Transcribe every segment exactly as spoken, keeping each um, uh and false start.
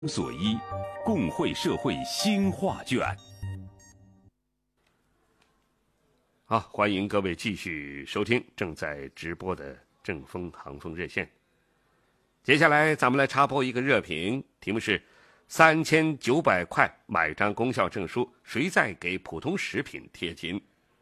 所依，共绘社会新画卷。 好，欢迎各位继续收听正在直播的正风航风热线。接下来咱们来插播一个热评，题目是三千九百块买张功效证书，谁在给普通食品贴金？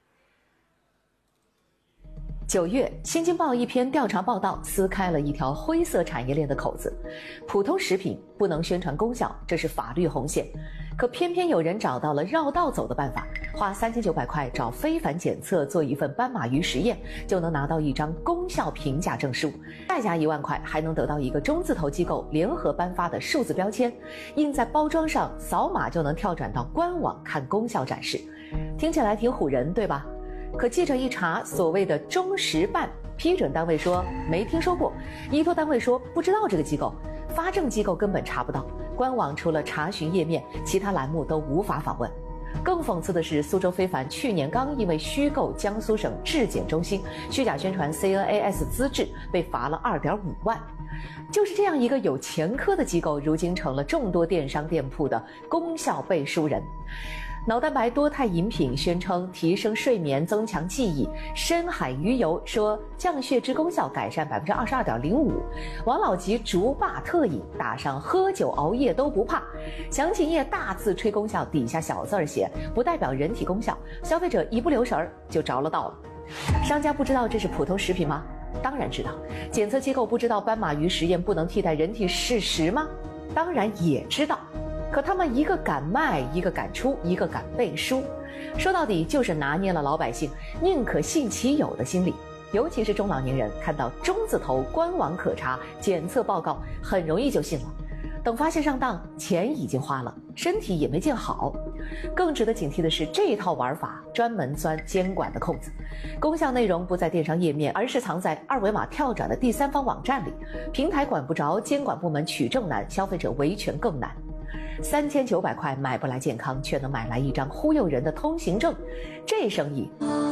九月，《新京报》一篇调查报道撕开了一条灰色产业链的口子：普通食品不能宣传功效，这是法律红线。可偏偏有人找到了绕道走的办法，花三千九百块找非凡检测做一份斑马鱼实验，就能拿到一张功效评价证书，再加一万块还能得到一个中字头机构联合颁发的数字标签，印在包装上，扫码就能跳转到官网看功效展示。听起来挺唬人，对吧？可记者一查，所谓的中食办批准单位说没听说过，依托单位说不知道这个机构，发证机构根本查不到，官网除了查询页面，其他栏目都无法访问。更讽刺的是，苏州非凡去年刚因为虚构江苏省质检中心、虚假宣传 C N A S 资质被罚了二点五万。就是这样一个有前科的机构，如今成了众多电商店铺的功效背书人。脑蛋白多肽饮品宣称提升睡眠、增强记忆；深海鱼油说降血脂功效改善百分之二十二点零五；王老吉竹坝特饮打上喝酒熬夜都不怕；详情页大字吹功效，底下小字儿写不代表人体功效，消费者一不留神儿就着了道了。商家不知道这是普通食品吗？当然知道。检测机构不知道斑马鱼实验不能替代人体事实吗？当然也知道。可他们一个敢卖，一个敢出，一个敢背书，说到底就是拿捏了老百姓宁可信其有的心理。尤其是中老年人，看到中字头官网可查检测报告，很容易就信了。等发现上当，钱已经花了，身体也没见好。更值得警惕的是，这一套玩法专门钻监管的空子，功效内容不在电商页面，而是藏在二维码跳转的第三方网站里，平台管不着，监管部门取证难，消费者维权更难。三千九百块买不来健康，却能买来一张忽悠人的通行证，这生意